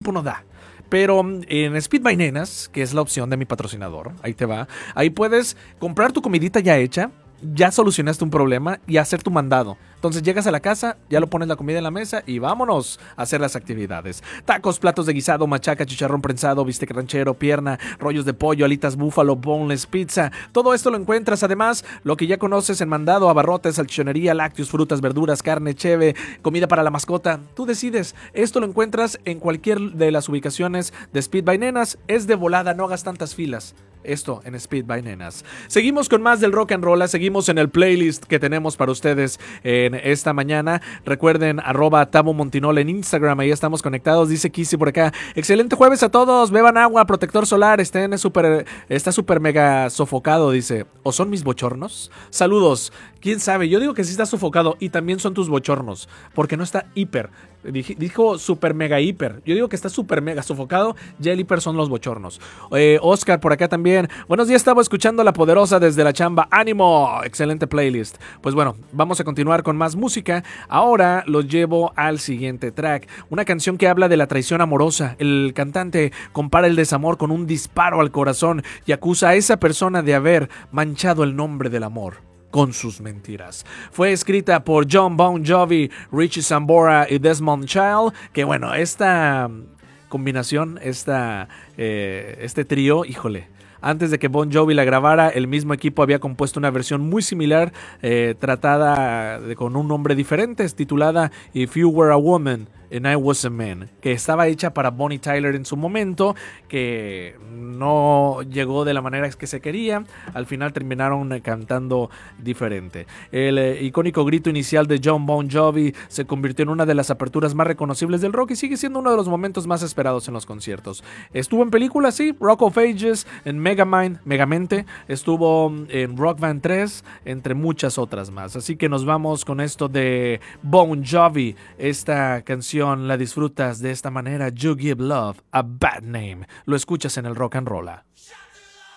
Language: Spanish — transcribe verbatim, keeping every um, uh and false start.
tiempo no da. Pero en Speed by Nenas, que es la opción de mi patrocinador, ahí te va, ahí puedes comprar tu comidita ya hecha, ya solucionaste un problema y hacer tu mandado. Entonces llegas a la casa, ya lo pones la comida en la mesa y vámonos a hacer las actividades. Tacos, platos de guisado, machaca, chicharrón prensado, bistec ranchero, pierna, rollos de pollo, alitas búfalo, boneless, pizza. Todo esto lo encuentras, además, lo que ya conoces en mandado: abarrotes, salchichonería, lácteos, frutas, verduras, carne, cheve, comida para la mascota. Tú decides. Esto lo encuentras en cualquier de las ubicaciones de Speed by Nenas. Es de volada, no hagas tantas filas. Esto en Speed by Nenas. Seguimos con más del rock and roll, seguimos en el playlist que tenemos para ustedes en esta mañana. Recuerden, arroba Tabo Montinol en Instagram, ahí estamos conectados. Dice Kissy por acá: excelente jueves a todos, beban agua, protector solar, estén super, está súper mega sofocado, dice. ¿O son mis bochornos? Saludos. ¿Quién sabe? Yo digo que sí está sofocado y también son tus bochornos, porque no está hiper. Dijo super mega hiper. Yo digo que está super mega sofocado. Ya el hiper son los bochornos. eh, Oscar por acá también: buenos días, estaba escuchando La Poderosa desde la chamba. ¡Ánimo! Excelente playlist. Pues bueno, vamos a continuar con más música. Ahora los llevo al siguiente track, una canción que habla de la traición amorosa. El cantante compara el desamor con un disparo al corazón y acusa a esa persona de haber manchado el nombre del amor con sus mentiras. Fue escrita por John Bon Jovi, Richie Sambora y Desmond Child. Que bueno, esta combinación, esta, eh, este trío, híjole, antes de que Bon Jovi la grabara, el mismo equipo había compuesto una versión muy similar, eh, tratada de, con un nombre diferente, titulada If You Were a Woman and I Was a Man, que estaba hecha para Bonnie Tyler en su momento, que no llegó de la manera que se quería. Al final terminaron cantando diferente. El eh, icónico grito inicial de John Bon Jovi se convirtió en una de las aperturas más reconocibles del rock y sigue siendo uno de los momentos más esperados en los conciertos. Estuvo en películas, sí, Rock of Ages, en Megamind, Megamente, estuvo en Rock Band tres, entre muchas otras más. Así que nos vamos con esto de Bon Jovi. Esta canción la disfrutas de esta manera: You Give Love a Bad Name. Lo escuchas en el Rock and Roll.